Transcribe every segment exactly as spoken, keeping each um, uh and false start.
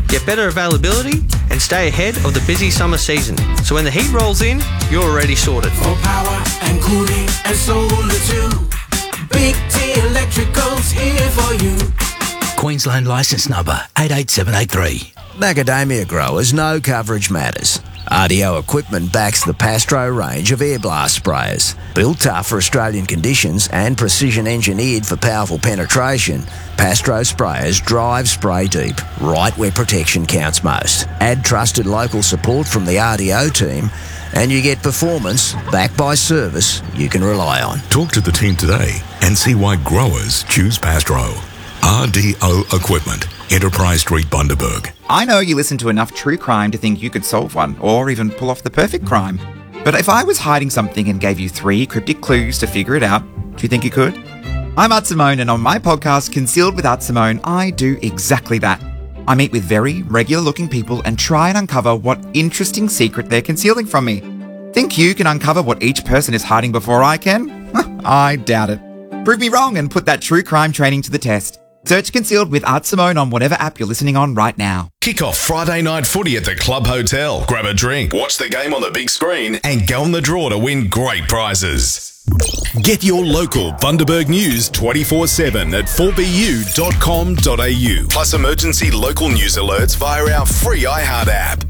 get better availability, and stay ahead of the busy summer season. So when the heat rolls in, you're already sorted. For power and cooling and solar too, Big T Electricals here for you. Queensland licence number eight eight seven eight three. Macadamia growers know coverage matters. R D O Equipment backs the Pastro range of air blast sprayers. Built tough for Australian conditions and precision engineered for powerful penetration, Pastro sprayers drive spray deep, right where protection counts most. Add trusted local support from the R D O team and you get performance backed by service you can rely on. Talk to the team today and see why growers choose Pastro. R D O Equipment, Enterprise Street, Bundaberg. I know you listen to enough true crime to think you could solve one, or even pull off the perfect crime. But if I was hiding something and gave you three cryptic clues to figure it out, do you think you could? I'm Art Simone, and on my podcast, Concealed with Art Simone, I do exactly that. I meet with very regular-looking people and try and uncover what interesting secret they're concealing from me. Think you can uncover what each person is hiding before I can? I doubt it. Prove me wrong and put that true crime training to the test. Search Concealed with Art Simone on whatever app you're listening on right now. Kick off Friday night footy at the Club Hotel. Grab a drink, watch the game on the big screen, and go on the draw to win great prizes. Get your local Bundaberg news twenty-four seven at four b u dot com dot a u. Plus emergency local news alerts via our free iHeart app.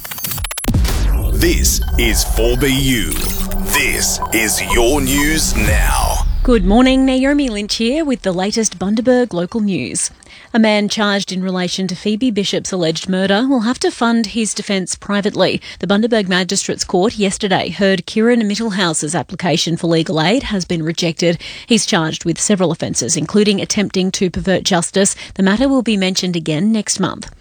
This is four B U. This is your news now. Good morning, Naomi Lynch here with the latest Bundaberg local news. A man charged in relation to Phoebe Bishop's alleged murder will have to fund his defence privately. The Bundaberg Magistrates Court yesterday heard Kieran Mittelhouse's application for legal aid has been rejected. He's charged with several offences, including attempting to pervert justice. The matter will be mentioned again next month.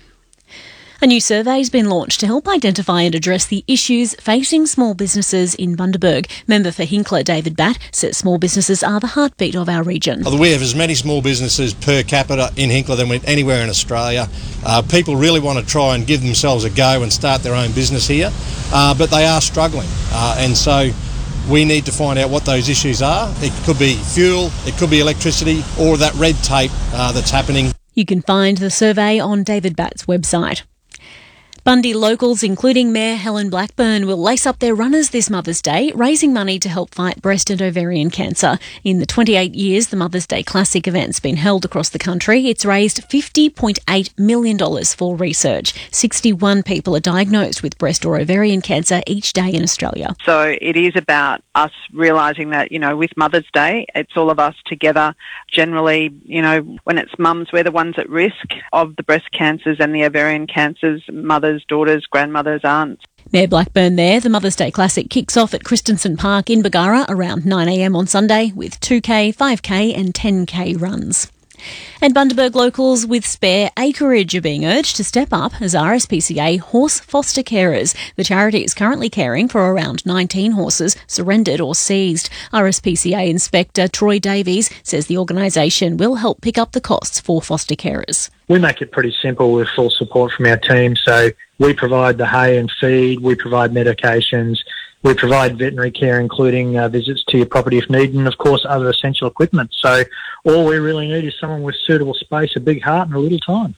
A new survey has been launched to help identify and address the issues facing small businesses in Bundaberg. Member for Hinkler, David Batt, says small businesses are the heartbeat of our region. We have as many small businesses per capita in Hinkler than anywhere in Australia. Uh, people really want to try and give themselves a go and start their own business here, uh, but they are struggling. Uh, and so we need to find out what those issues are. It could be fuel, it could be electricity, or that red tape uh, that's happening. You can find the survey on David Batt's website. Bundy locals, including Mayor Helen Blackburn, will lace up their runners this Mother's Day, raising money to help fight breast and ovarian cancer. In the twenty-eight years the Mother's Day Classic event's been held across the country, it's raised fifty point eight million dollars for research. sixty-one people are diagnosed with breast or ovarian cancer each day in Australia. So it is about us realising that, you know, with Mother's Day, it's all of us together. Generally, you know, when it's mums, we're the ones at risk of the breast cancers and the ovarian cancers, mothers, daughters, grandmothers, aunts. Mayor Blackburn there. The Mother's Day Classic kicks off at Christensen Park in Bargara around nine a m on Sunday with two K, five K and ten K runs. And Bundaberg locals with spare acreage are being urged to step up as R S P C A horse foster carers. The charity is currently caring for around nineteen horses surrendered or seized. R S P C A Inspector Troy Davies says the organisation will help pick up the costs for foster carers. We make it pretty simple with full support from our team. So we provide the hay and feed, we provide medications, we provide veterinary care, including uh, visits to your property if needed, and of course other essential equipment. So all we really need is someone with suitable space, a big heart and a little time.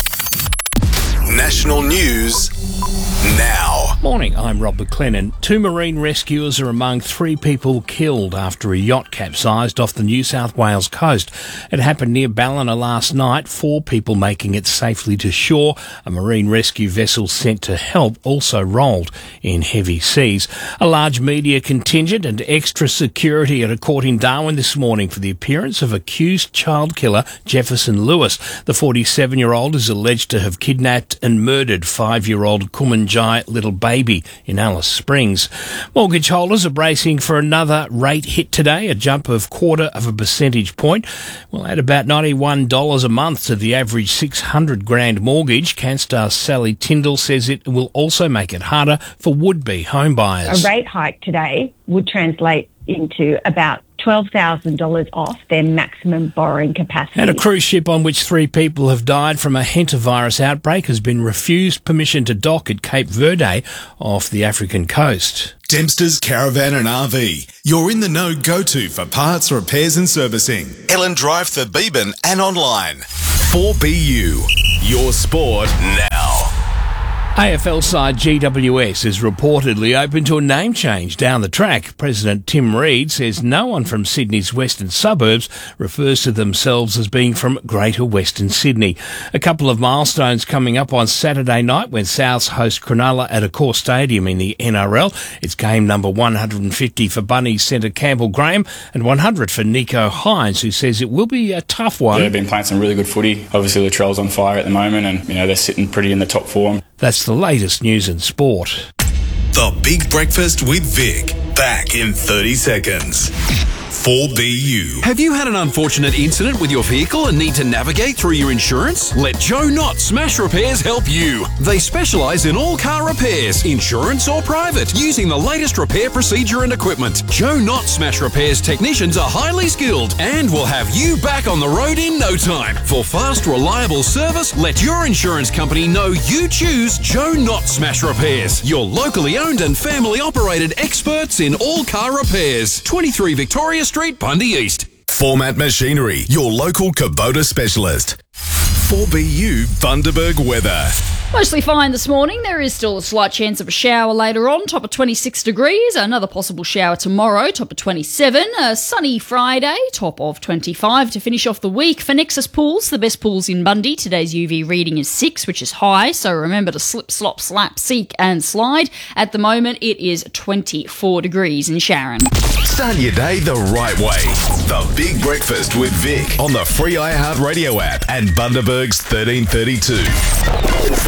National news now. Morning, I'm Rob McLennan. Two marine rescuers are among three people killed after a yacht capsized off the New South Wales coast. It happened near Ballina last night, four people making it safely to shore. A marine rescue vessel sent to help also rolled in heavy seas. A large media contingent and extra security at a court in Darwin this morning for the appearance of accused child killer Jefferson Lewis. The forty-seven-year-old is alleged to have kidnapped and murdered five-year-old Kumanjai little baby in Alice Springs. Mortgage holders are bracing for another rate hit today, a jump of quarter of a percentage point. We'll add about ninety-one dollars a month to the average six hundred grand mortgage. Canstar Sally Tyndall says it will also make it harder for would-be home buyers. A rate hike today would translate into about twelve thousand dollars off their maximum borrowing capacity. And a cruise ship on which three people have died from a hantavirus outbreak has been refused permission to dock at Cape Verde off the African coast. Dempster's Caravan and R V. You're in the know go-to for parts, repairs and servicing. Ellen Drive, Therbeben and online. four B U. Your sport now. A F L side G W S is reportedly open to a name change down the track. President Tim Reed says no one from Sydney's western suburbs refers to themselves as being from Greater Western Sydney. A couple of milestones coming up on Saturday night when Souths host Cronulla at Accor Stadium in the N R L. It's game number one hundred fifty for Bunnies centre Campbell Graham and one hundred for Nico Hines, who says it will be a tough one. They've been playing some really good footy. Obviously, the Latrell's on fire at the moment, and you know they're sitting pretty in the top form. That's the latest news in sport. The Big Breakfast with Vic. Back in thirty seconds. four B U. Have you had an unfortunate incident with your vehicle and need to navigate through your insurance? Let Joe Knott Smash Repairs help you. They specialise in all car repairs, insurance or private, using the latest repair procedure and equipment. Joe Knott Smash Repairs technicians are highly skilled and will have you back on the road in no time. For fast, reliable service, let your insurance company know you choose Joe Knott Smash Repairs. Your locally owned and family operated experts in all car repairs. twenty-three Victoria Street, Bundy East. Format Machinery, your local Kubota specialist. four B U Bundaberg weather. Mostly fine this morning. There is still a slight chance of a shower later on, top of twenty-six degrees. Another possible shower tomorrow, top of twenty-seven. A sunny Friday, top of twenty-five to finish off the week. For Nexus Pools, the best pools in Bundy, today's U V reading is six, which is high, so remember to slip, slop, slap, seek and slide. At the moment, it is twenty-four degrees in Sharon. Start your day the right way. The Big Breakfast with Vic on the free iHeartRadio app and Bundaberg's thirteen thirty-two.